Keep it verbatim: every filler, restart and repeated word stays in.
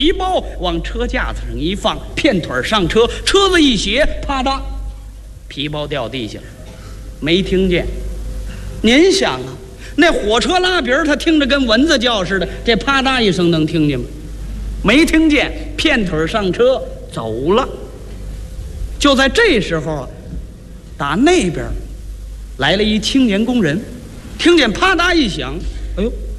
皮包往车架子上一放，片腿上车，车子一斜，啪嗒，皮包掉地下了，没听见。您想啊，那火车拉鼻儿，它听着跟蚊子叫似的，这啪嗒一声能听见吗？没听见，片腿上车走了。就在这时候啊，打那边来了一青年工人，听见啪嗒一响，哎呦！